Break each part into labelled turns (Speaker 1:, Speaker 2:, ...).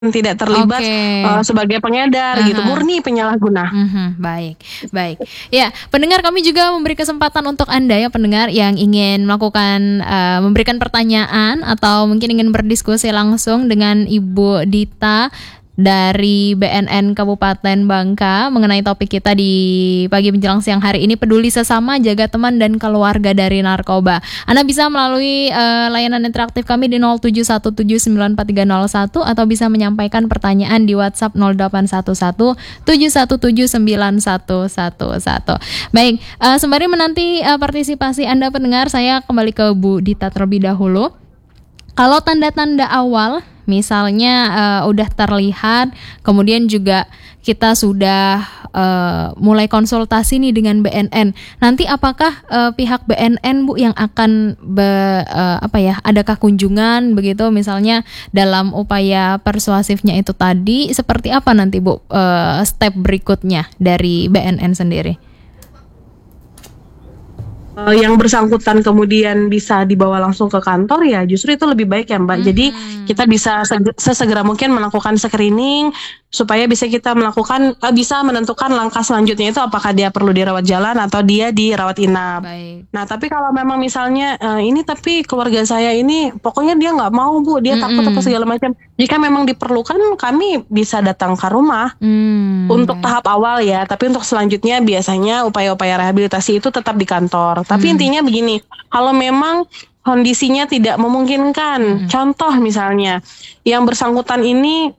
Speaker 1: tidak terlibat
Speaker 2: Oke.
Speaker 1: sebagai pengedar gitu,
Speaker 2: Aha.
Speaker 1: murni penyalahguna.
Speaker 2: Baik, baik. Ya, pendengar, kami juga memberi kesempatan untuk Anda ya pendengar yang ingin melakukan memberikan pertanyaan atau mungkin ingin berdiskusi langsung dengan Ibu Dita dari BNN Kabupaten Bangka mengenai topik kita di pagi menjelang siang hari ini, peduli sesama, jaga teman dan keluarga dari narkoba. Anda bisa melalui layanan interaktif kami di 0717943001 atau bisa menyampaikan pertanyaan di WhatsApp 081171791111. Baik, sembari menanti partisipasi Anda pendengar, saya kembali ke Bu Dita terlebih dahulu. Kalau tanda-tanda awal misalnya udah terlihat, kemudian juga kita sudah mulai konsultasi nih dengan BNN. Nanti apakah pihak BNN Bu yang akan adakah kunjungan begitu misalnya dalam upaya persuasifnya itu tadi, seperti apa nanti Bu step berikutnya dari BNN sendiri?
Speaker 1: Yang bersangkutan kemudian bisa dibawa langsung ke kantor, ya justru itu lebih baik ya Mbak. Jadi kita bisa sesegera mungkin melakukan screening supaya bisa kita bisa menentukan langkah selanjutnya itu apakah dia perlu dirawat jalan atau dia dirawat inap.
Speaker 2: Baik.
Speaker 1: Nah tapi kalau memang misalnya ini tapi keluarga saya ini pokoknya dia nggak mau Bu, dia takut apa segala macam. Jika memang diperlukan kami bisa datang ke rumah untuk tahap awal ya. Tapi untuk selanjutnya biasanya upaya-upaya rehabilitasi itu tetap di kantor. Tapi intinya begini, kalau memang kondisinya tidak memungkinkan, contoh misalnya yang bersangkutan ini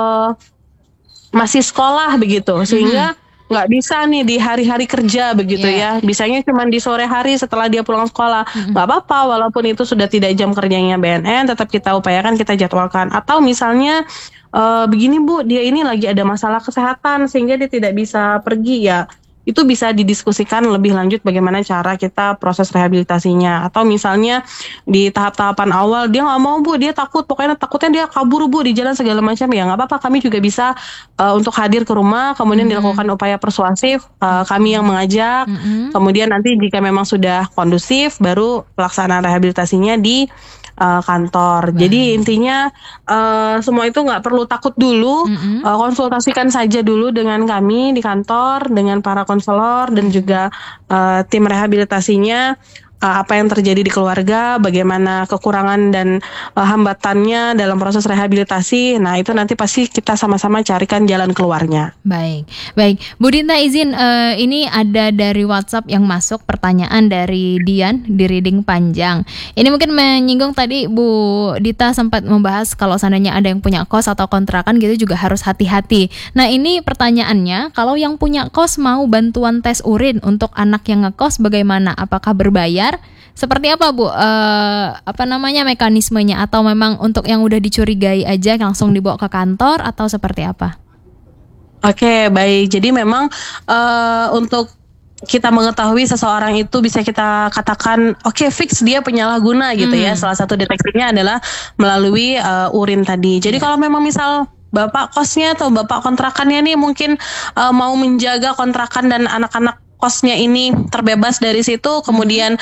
Speaker 1: masih sekolah begitu, sehingga nggak bisa nih di hari-hari kerja begitu ya, bisanya cuma di sore hari setelah dia pulang sekolah. Nggak apa-apa, walaupun itu sudah tidak jam kerjanya BNN, tetap kita upayakan, kita jadwalkan. Atau misalnya begini Bu, dia ini lagi ada masalah kesehatan sehingga dia tidak bisa pergi, ya itu bisa didiskusikan lebih lanjut bagaimana cara kita proses rehabilitasinya. Atau misalnya di tahap-tahapan awal dia nggak mau Bu, dia takut, pokoknya takutnya dia kabur Bu di jalan segala macam, ya nggak apa-apa, kami juga bisa untuk hadir ke rumah, kemudian dilakukan upaya persuasif, kami yang mengajak, kemudian nanti jika memang sudah kondusif baru pelaksanaan rehabilitasinya di kantor. Jadi intinya semua itu nggak perlu takut dulu, konsultasikan saja dulu dengan kami di kantor, dengan para konselor dan juga tim rehabilitasinya, apa yang terjadi di keluarga, bagaimana kekurangan dan hambatannya dalam proses rehabilitasi. Nah itu nanti pasti kita sama-sama carikan jalan keluarnya.
Speaker 2: Baik, baik. Bu Dita izin, ini ada dari WhatsApp yang masuk pertanyaan dari Dian di Reading Panjang. Ini mungkin menyinggung tadi Bu Dita sempat membahas kalau seandainya ada yang punya kos atau kontrakan gitu juga harus hati-hati. Nah ini pertanyaannya, kalau yang punya kos mau bantuan tes urin untuk anak yang ngekos bagaimana? Apakah berbayar? Seperti apa Bu mekanismenya, atau memang untuk yang udah dicurigai aja langsung dibawa ke kantor atau seperti apa?
Speaker 1: Oke, baik. Jadi memang untuk kita mengetahui seseorang itu bisa kita katakan fix dia penyalahguna gitu ya. Salah satu deteksinya adalah melalui urin tadi. Jadi kalau memang misal bapak kosnya atau bapak kontrakannya nih mungkin mau menjaga kontrakan dan anak-anak kosnya ini terbebas dari situ, kemudian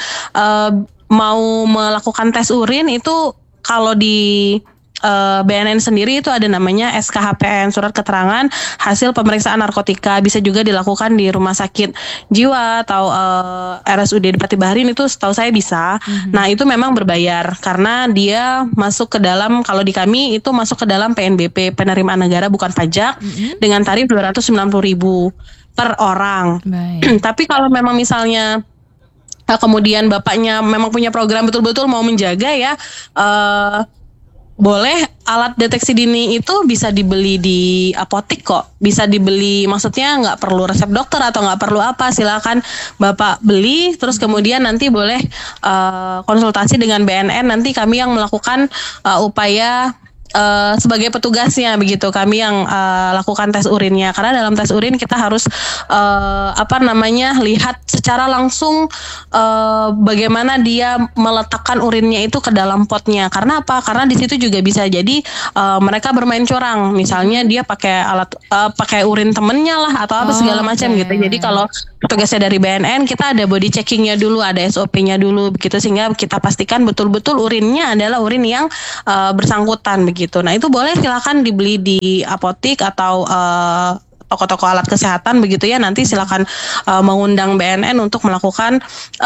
Speaker 1: mau melakukan tes urin, itu kalau di BNN sendiri itu ada namanya SKHPN, surat keterangan hasil pemeriksaan narkotika, bisa juga dilakukan di rumah sakit jiwa atau RSUD Depati Bahrin, itu setahu saya bisa. Nah itu memang berbayar karena dia masuk ke dalam, kalau di kami itu masuk ke dalam PNBP, penerimaan negara bukan pajak, dengan tarif 290.000 per orang. Tapi kalau memang misalnya kemudian bapaknya memang punya program betul-betul mau menjaga ya, boleh alat deteksi dini itu bisa dibeli di apotik kok, bisa dibeli, maksudnya nggak perlu resep dokter atau nggak perlu apa, silakan Bapak beli, terus kemudian nanti boleh konsultasi dengan BNN, nanti kami yang melakukan upaya sebagai petugasnya begitu, kami yang lakukan tes urinnya, karena dalam tes urin kita harus lihat secara langsung bagaimana dia meletakkan urinnya itu ke dalam potnya. Karena apa? Karena di situ juga bisa jadi mereka bermain curang, misalnya dia pakai urin temennya lah atau apa segala macam gitu. Jadi kalau petugasnya dari BNN, kita ada body checkingnya dulu, ada SOP-nya dulu begitu, sehingga kita pastikan betul-betul urinnya adalah urin yang bersangkutan begitu. begitu. Nah itu boleh silakan dibeli di apotik atau toko-toko alat kesehatan begitu ya. Nanti silakan mengundang BNN untuk melakukan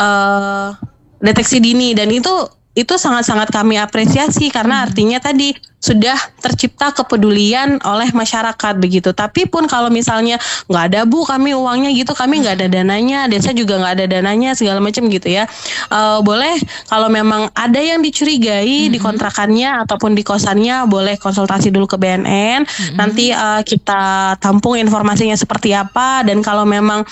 Speaker 1: deteksi dini, dan itu sangat-sangat kami apresiasi karena artinya tadi sudah tercipta kepedulian oleh masyarakat begitu. Tapi pun kalau misalnya nggak ada Bu, kami uangnya gitu, kami nggak ada dananya, desa juga nggak ada dananya segala macam gitu ya. Boleh kalau memang ada yang dicurigai di kontrakannya ataupun di kosannya, boleh konsultasi dulu ke BNN. Nanti kita tampung informasinya seperti apa, dan kalau memang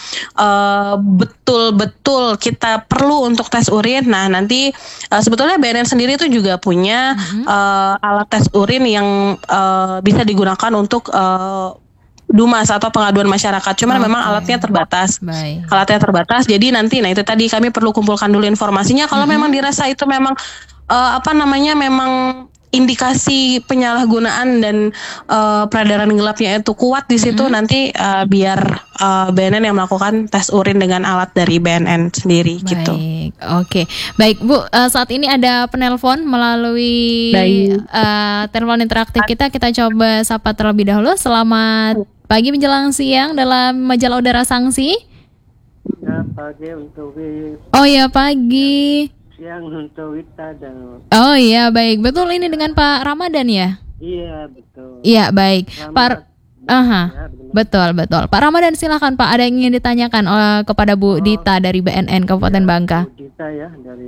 Speaker 1: betul-betul kita perlu untuk tes urin, nah nanti sebetulnya BNN sendiri itu juga punya alat tes urin yang bisa digunakan untuk Dumas atau pengaduan masyarakat. Cuman memang alatnya terbatas. Alatnya terbatas. Jadi nanti, nah itu tadi kami perlu kumpulkan dulu informasinya. Kalau memang dirasa itu memang memang indikasi penyalahgunaan dan peredaran gelapnya itu kuat di situ, nanti biar BNN yang melakukan tes urin dengan alat dari BNN sendiri.
Speaker 2: Baik,
Speaker 1: gitu.
Speaker 2: Oke. Baik Bu, saat ini ada penelpon melalui telepon interaktif kita coba sapa terlebih dahulu. Selamat pagi menjelang siang dalam majalah udara Sanksi.
Speaker 3: Ya, pagi untuk
Speaker 2: Oh ya, pagi.
Speaker 3: siang untuk Wita dan
Speaker 2: Oh iya, baik. Betul, ini dengan Pak Ramadan ya?
Speaker 3: iya betul.
Speaker 2: Iya, baik.
Speaker 3: Selamat. Ya,
Speaker 2: Betul. Pak Ramadan, silakan Pak. Ada yang ingin ditanyakan kepada Bu Dita dari BNN Kabupaten Bangka?
Speaker 3: Bu Dita ya,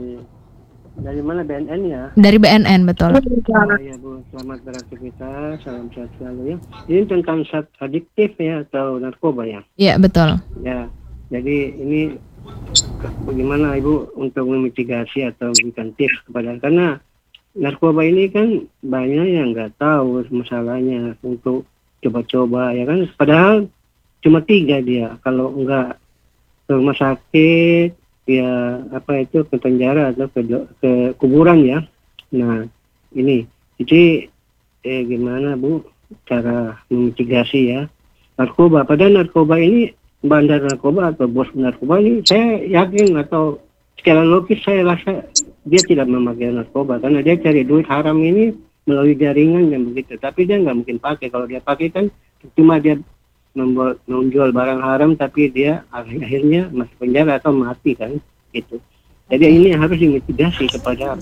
Speaker 3: dari mana BNN ya?
Speaker 2: Dari BNN, betul.
Speaker 3: Ya Bu, selamat beraktivitas, salam sehat selalu ya. Ini tentang zat adiktif ya atau narkoba ya?
Speaker 2: Iya, betul.
Speaker 3: Ya, jadi ini bagaimana Ibu untuk memitigasi atau memberikan tips kepada, karena narkoba ini kan banyak yang nggak tahu masalahnya untuk coba-coba ya kan, padahal cuma 3 dia, kalau nggak ke rumah sakit ya ke penjara atau ke kuburan ya. Nah ini jadi gimana Bu cara memitigasi ya narkoba, padahal narkoba ini bandar narkoba atau bos narkoba ini saya yakin atau secara logis saya rasa dia tidak memakai narkoba karena dia cari duit haram ini melalui jaringan yang begitu. Tapi dia nggak mungkin pakai. Kalau dia pakai kan cuma dia menjual barang haram, tapi dia akhirnya masuk penjara atau mati kan gitu. Jadi ini harus dimitigasi kepada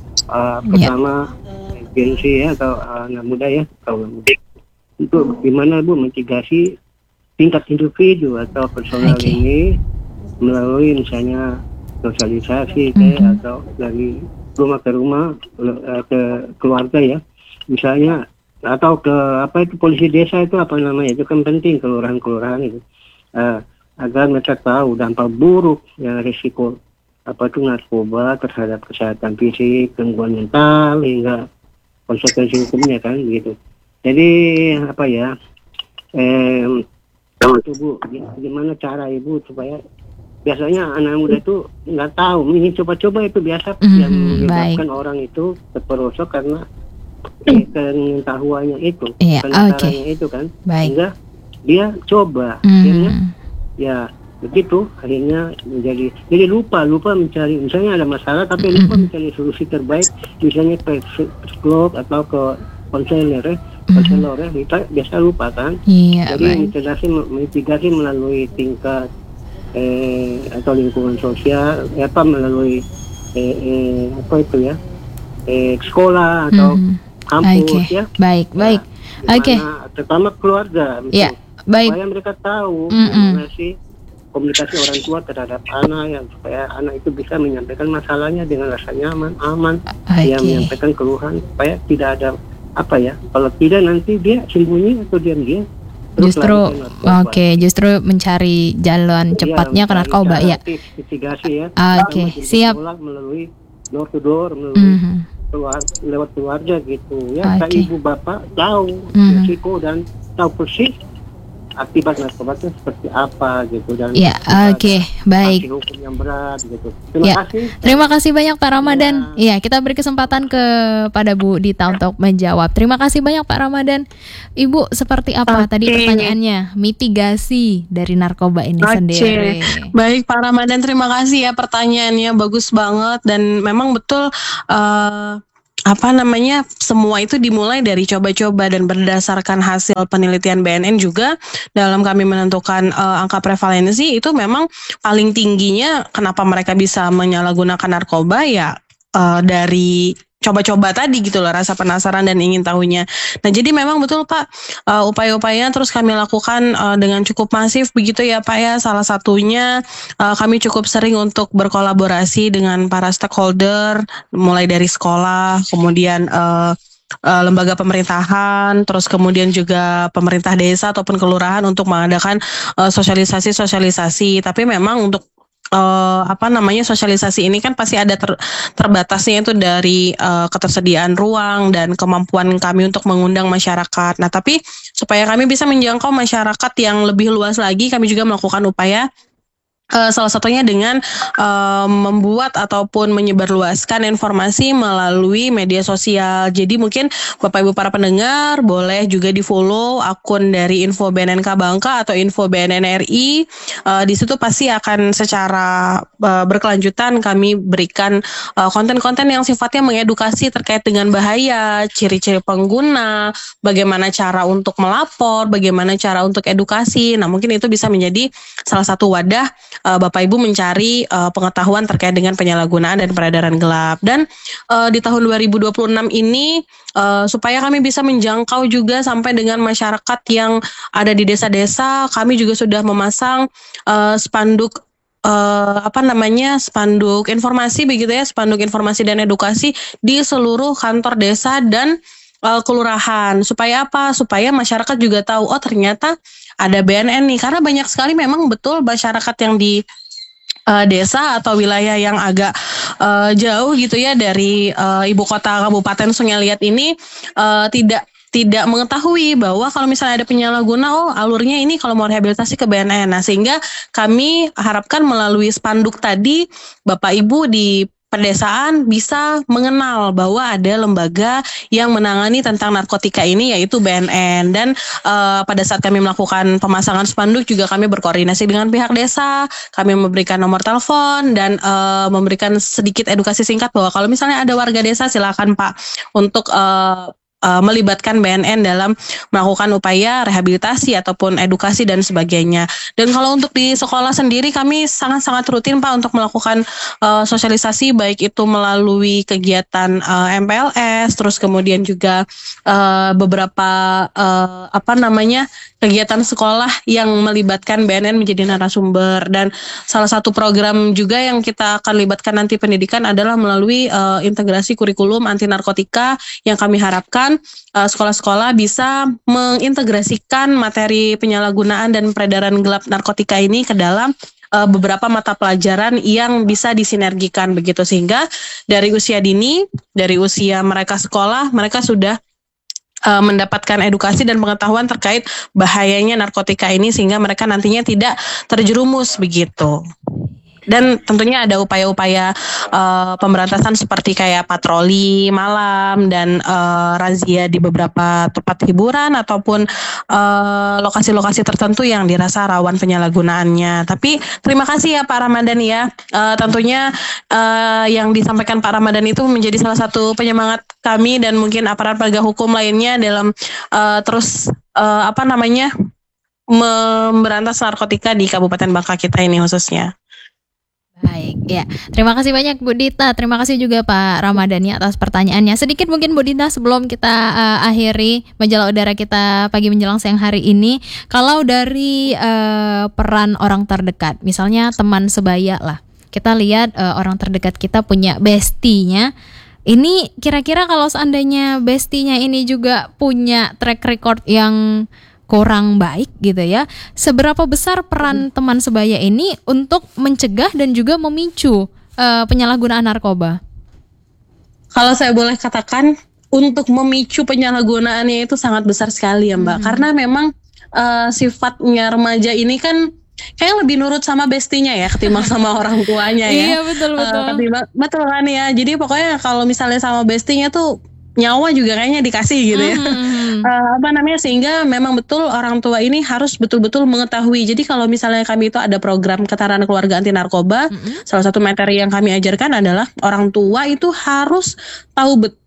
Speaker 3: pertama generasi ya atau anak muda ya, kaum muda. Untuk gimana Bu mitigasi tingkat individu atau personal ini melalui misalnya sosialisasi atau dari rumah ke rumah ke keluarga ya, misalnya atau ke polisi desa itu itu kan penting, kelurahan itu agar mereka tahu dampak buruk ya, risiko narkoba terhadap kesehatan fisik, gangguan mental hingga konsekuensi hukumnya kan gitu. Jadi Bu, gimana cara Ibu supaya biasanya anak muda itu nggak tahu, ini coba-coba itu biasa yang menyebabkan orang itu terperosok karena pengetahuannya itu, penasarannya itu kan, sehingga dia coba, akhirnya ya begitu, akhirnya jadi lupa mencari, misalnya ada masalah tapi lupa mencari solusi terbaik, misalnya ke psikolog atau ke konselor biasa lupa kan. Jadi mitigasi melalui tingkat atau lingkungan sosial melalui sekolah atau kampus ya. Baik. Terutama keluarga supaya mereka tahu bagaimana sih komunikasi orang tua terhadap anak, yang supaya anak itu bisa menyampaikan masalahnya dengan rasa nyaman, aman, yang menyampaikan keluhan supaya tidak ada kalau tidak nanti dia sembunyi atau diam-diam
Speaker 2: justru mencari jalan cepatnya ke narkoba ya.
Speaker 3: Mitigasi ya.
Speaker 2: Siap.
Speaker 3: Melalui door to door, melalui lewat keluarga gitu ya. Ibu bapak tahu risiko dan tahu persis akibat narkoba itu seperti apa gitu, dan
Speaker 2: baik.
Speaker 3: Hukum yang berat gitu.
Speaker 2: Terima kasih banyak Pak Ramadan. Iya, kita beri kesempatan kepada Bu Dita untuk menjawab. Terima kasih banyak Pak Ramadan. Ibu, seperti apa tadi pertanyaannya? Mitigasi dari narkoba ini sendiri.
Speaker 1: Baik Pak Ramadan, terima kasih ya, pertanyaannya bagus banget, dan memang betul semua itu dimulai dari coba-coba, dan berdasarkan hasil penelitian BNN juga dalam kami menentukan angka prevalensi itu memang paling tingginya kenapa mereka bisa menyalahgunakan narkoba ya dari coba-coba tadi gitu loh, rasa penasaran dan ingin tahunya. Nah jadi memang betul Pak, upaya-upaya terus kami lakukan dengan cukup masif begitu ya Pak ya. Salah satunya kami cukup sering untuk berkolaborasi dengan para stakeholder, mulai dari sekolah, kemudian lembaga pemerintahan, terus kemudian juga pemerintah desa ataupun kelurahan untuk mengadakan sosialisasi. Tapi memang untuk sosialisasi ini kan pasti ada terbatasnya itu dari ketersediaan ruang dan kemampuan kami untuk mengundang masyarakat. Nah, tapi supaya kami bisa menjangkau masyarakat yang lebih luas lagi, kami juga melakukan upaya salah satunya dengan membuat ataupun menyebarluaskan informasi melalui media sosial. Jadi mungkin Bapak Ibu para pendengar boleh juga di-follow akun dari Info BNNK Bangka atau Info BNN RI. Di situ pasti akan secara berkelanjutan kami berikan konten-konten yang sifatnya mengedukasi terkait dengan bahaya, ciri-ciri pengguna, bagaimana cara untuk melapor, bagaimana cara untuk edukasi. Nah, mungkin itu bisa menjadi salah satu wadah Bapak Ibu mencari pengetahuan terkait dengan penyalahgunaan dan peredaran gelap. Dan di tahun 2026 ini supaya kami bisa menjangkau juga sampai dengan masyarakat yang ada di desa-desa, kami juga sudah memasang spanduk spanduk informasi begitu ya, spanduk informasi dan edukasi di seluruh kantor desa dan kelurahan. Supaya apa? Supaya masyarakat juga tahu, oh ternyata ada BNN nih, karena banyak sekali memang betul masyarakat yang di desa atau wilayah yang agak jauh gitu ya dari ibu kota Kabupaten Sungai Liat ini tidak mengetahui bahwa kalau misalnya ada penyalahguna, alurnya ini kalau mau rehabilitasi ke BNN. Nah, sehingga kami harapkan melalui spanduk tadi Bapak Ibu di pedesaan bisa mengenal bahwa ada lembaga yang menangani tentang narkotika ini, yaitu BNN. Dan pada saat kami melakukan pemasangan spanduk juga kami berkoordinasi dengan pihak desa, kami memberikan nomor telepon dan memberikan sedikit edukasi singkat bahwa kalau misalnya ada warga desa silakan Pak untuk melibatkan BNN dalam melakukan upaya rehabilitasi ataupun edukasi dan sebagainya. Dan kalau untuk di sekolah sendiri kami sangat-sangat rutin Pak untuk melakukan sosialisasi, baik itu melalui kegiatan MPLS, terus kemudian juga beberapa kegiatan sekolah yang melibatkan BNN menjadi narasumber. Dan salah satu program juga yang kita akan libatkan nanti pendidikan adalah melalui integrasi kurikulum anti narkotika, yang kami harapkan sekolah-sekolah bisa mengintegrasikan materi penyalahgunaan dan peredaran gelap narkotika ini ke dalam beberapa mata pelajaran yang bisa disinergikan begitu, sehingga dari usia dini, dari usia mereka sekolah, mereka sudah mendapatkan edukasi dan pengetahuan terkait bahayanya narkotika ini, sehingga mereka nantinya tidak terjerumus begitu. Dan tentunya ada upaya-upaya pemberantasan seperti kayak patroli malam dan razia di beberapa tempat hiburan ataupun lokasi-lokasi tertentu yang dirasa rawan penyalahgunaannya. Tapi terima kasih ya Pak Ramadan ya. Tentunya yang disampaikan Pak Ramadan itu menjadi salah satu penyemangat kami dan mungkin aparat penegak hukum lainnya dalam terus memberantas narkotika di Kabupaten Bangka kita ini khususnya.
Speaker 2: Baik, ya. Terima kasih banyak Bu Dita. Terima kasih juga Pak Ramadhani atas pertanyaannya. Sedikit mungkin Bu Dita sebelum kita akhiri majalah udara kita pagi menjelang siang hari ini. Kalau dari peran orang terdekat, misalnya teman sebaya lah. Kita lihat orang terdekat kita punya bestinya. Ini kira-kira kalau seandainya bestinya ini juga punya track record yang kurang baik gitu ya, seberapa besar peran teman sebaya ini untuk mencegah dan juga memicu penyalahgunaan narkoba?
Speaker 1: Kalau saya boleh katakan, untuk memicu penyalahgunaannya itu sangat besar sekali ya Mbak, karena memang sifatnya remaja ini kan kayak lebih nurut sama bestinya ya ketimbang sama orang tuanya ya.
Speaker 2: Iya betul.
Speaker 1: Betul kan ya. Jadi pokoknya kalau misalnya sama bestinya tuh nyawa juga kayaknya dikasih gitu ya. Sehingga memang betul orang tua ini harus betul-betul mengetahui. Jadi kalau misalnya kami itu ada program ketahanan keluarga anti narkoba, salah satu materi yang kami ajarkan adalah orang tua itu harus tahu betul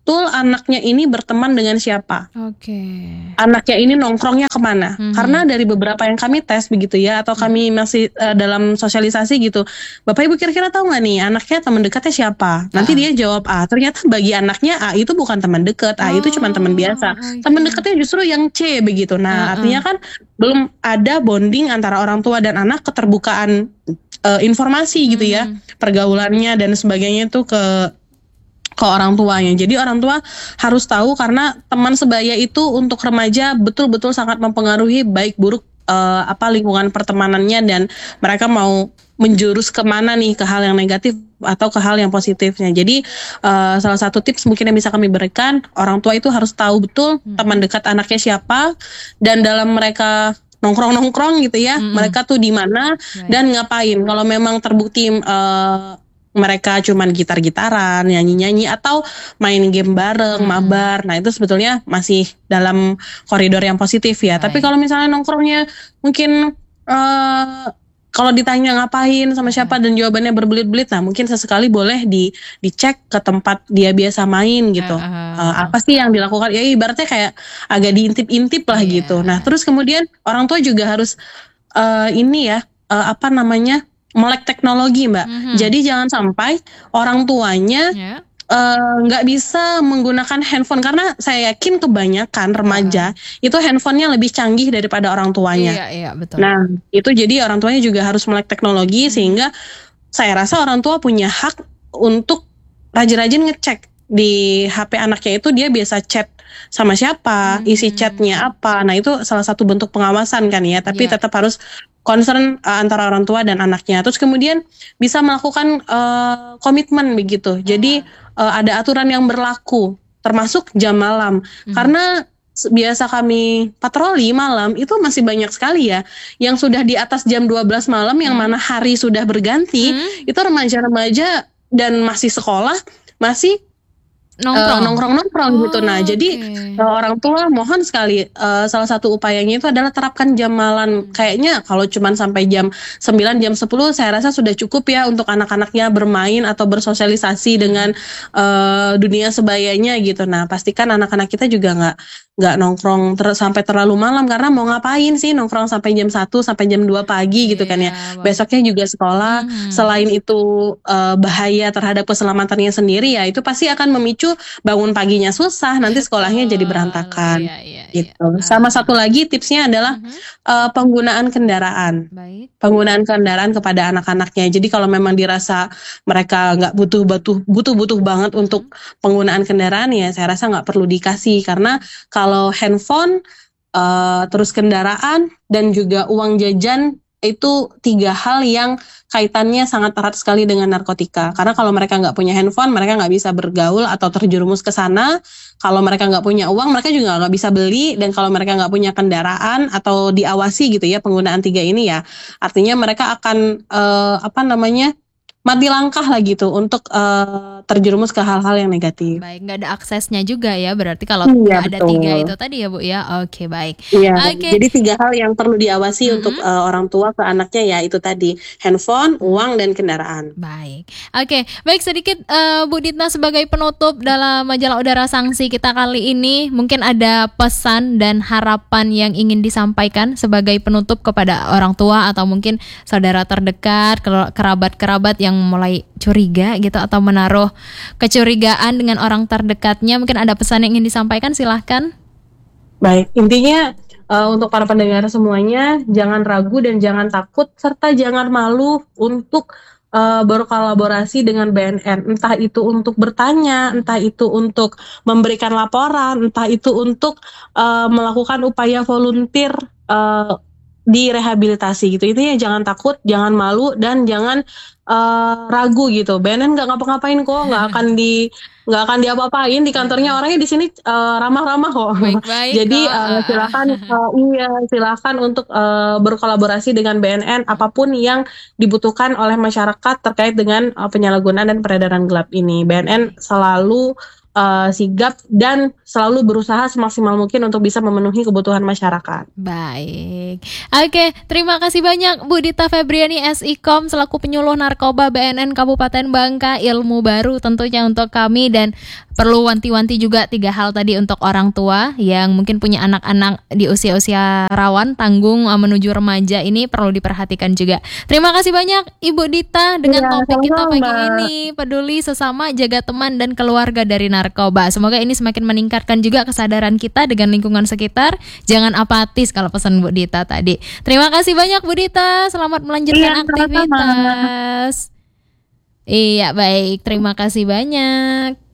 Speaker 1: betul anaknya ini berteman dengan siapa.
Speaker 2: Oke.
Speaker 1: Anaknya ini nongkrongnya kemana? Karena dari beberapa yang kami tes begitu ya, atau kami masih dalam sosialisasi gitu, Bapak Ibu kira-kira tahu nggak nih anaknya teman dekatnya siapa? Nanti dia jawab A. Ternyata bagi anaknya A itu bukan teman dekat, A itu cuma teman biasa. Teman dekatnya justru yang C begitu. Nah, artinya kan belum ada bonding antara orang tua dan anak, keterbukaan informasi gitu ya, pergaulannya dan sebagainya itu ke orang tuanya. Jadi orang tua harus tahu, karena teman sebaya itu untuk remaja betul-betul sangat mempengaruhi baik buruk lingkungan pertemanannya, dan mereka mau menjurus kemana nih, ke hal yang negatif atau ke hal yang positifnya. Jadi salah satu tips mungkin yang bisa kami berikan, orang tua itu harus tahu betul teman dekat anaknya siapa, dan dalam mereka nongkrong gitu ya, mereka tuh di mana dan ngapain. Kalau memang terbukti mereka cuman gitar-gitaran, nyanyi-nyanyi, atau main game bareng, mabar, nah itu sebetulnya masih dalam koridor yang positif ya. Tapi kalau misalnya nongkrongnya mungkin kalau ditanya ngapain sama siapa dan jawabannya berbelit-belit, nah mungkin sesekali boleh dicek ke tempat dia biasa main gitu. Apa sih yang dilakukan? Ya ibaratnya kayak agak diintip-intip lah gitu. Nah terus kemudian orang tua juga harus melek teknologi, Mbak. Jadi jangan sampai orang tuanya nggak bisa menggunakan handphone, karena saya yakin kebanyakan remaja itu handphonenya lebih canggih daripada orang tuanya.
Speaker 2: Iya, betul.
Speaker 1: Nah itu jadi orang tuanya juga harus melek teknologi, sehingga saya rasa orang tua punya hak untuk rajin-rajin ngecek di HP anaknya itu dia biasa chat sama siapa, isi chatnya apa. Nah itu salah satu bentuk pengawasan kan ya, tapi tetap harus concern antara orang tua dan anaknya. Terus kemudian bisa melakukan komitmen begitu. Jadi ada aturan yang berlaku, termasuk jam malam. Karena biasa kami patroli malam itu masih banyak sekali ya yang sudah di atas jam 12 malam, yang mana hari sudah berganti, itu remaja-remaja dan masih sekolah, masih nongkrong gitu. Nah jadi orang tua mohon sekali, salah satu upayanya itu adalah terapkan jam malam. Kayaknya kalau cuman sampai jam 9, jam 10 saya rasa sudah cukup ya untuk anak-anaknya bermain atau bersosialisasi dengan dunia sebayanya gitu. Nah pastikan anak-anak kita juga nggak nongkrong sampai terlalu malam, karena mau ngapain sih nongkrong sampai jam 1 sampai jam 2 pagi gitu kan ya. Besoknya juga sekolah. Selain itu bahaya terhadap keselamatannya sendiri ya, itu pasti akan memicu bangun paginya susah, nanti sekolahnya jadi berantakan. Gitu. Sama satu lagi tipsnya adalah penggunaan kendaraan. Penggunaan kendaraan kepada anak-anaknya. Jadi kalau memang dirasa mereka nggak butuh banget untuk penggunaan kendaraan, ya saya rasa nggak perlu dikasih, karena kalau handphone, terus kendaraan, dan juga uang jajan, itu 3 hal yang kaitannya sangat erat sekali dengan narkotika. Karena kalau mereka nggak punya handphone, mereka nggak bisa bergaul atau terjerumus ke sana. Kalau mereka nggak punya uang, mereka juga nggak bisa beli. Dan kalau mereka nggak punya kendaraan atau diawasi gitu ya penggunaan 3 ini ya, artinya mereka akan mati langkah lah gitu untuk terjerumus ke hal-hal yang negatif.
Speaker 2: Baik, nggak ada aksesnya juga ya, berarti kalau nggak ada 3 itu tadi ya Bu ya. Oke, baik.
Speaker 1: Iya, jadi 3 hal yang perlu diawasi untuk orang tua ke anaknya, ya itu tadi, handphone, uang, dan kendaraan.
Speaker 2: Baik, oke, baik, sedikit Bu Ditna sebagai penutup dalam majalah Udara Sanksi kita kali ini, mungkin ada pesan dan harapan yang ingin disampaikan sebagai penutup kepada orang tua atau mungkin saudara terdekat, kerabat-kerabat yang mulai curiga gitu atau menaruh kecurigaan dengan orang terdekatnya. Mungkin ada pesan yang ingin disampaikan, silahkan.
Speaker 1: Baik, intinya untuk para pendengar semuanya, jangan ragu dan jangan takut, serta jangan malu untuk berkolaborasi dengan BNN. Entah itu untuk bertanya, entah itu untuk memberikan laporan, entah itu untuk melakukan upaya volunteer di rehabilitasi gitu. Intinya jangan takut, jangan malu, dan jangan ragu gitu. BNN nggak ngapa-ngapain kok, nggak akan diapa-apain di kantornya, orangnya di sini ramah-ramah kok.
Speaker 2: Baik-baik.
Speaker 1: Jadi silakan untuk berkolaborasi dengan BNN apapun yang dibutuhkan oleh masyarakat terkait dengan penyalahgunaan dan peredaran gelap ini. BNN selalu sigap dan selalu berusaha semaksimal mungkin untuk bisa memenuhi kebutuhan masyarakat.
Speaker 2: Baik. Oke, terima kasih banyak Bu Dita Febriani SIKOM selaku penyuluh narkoba BNN Kabupaten Bangka. Ilmu baru tentunya untuk kami, dan perlu wanti-wanti juga 3 hal tadi untuk orang tua yang mungkin punya anak-anak di usia-usia rawan tanggung menuju remaja, ini perlu diperhatikan juga. Terima kasih banyak Ibu Dita dengan topik kita pagi ini, peduli sesama, jaga teman dan keluarga dari narkoba. Semoga ini semakin meningkatkan juga kesadaran kita dengan lingkungan sekitar. Jangan apatis kalau pesan Bu Dita tadi. Terima kasih banyak Bu Dita, selamat melanjutkan aktivitas. Iya, baik, terima kasih banyak.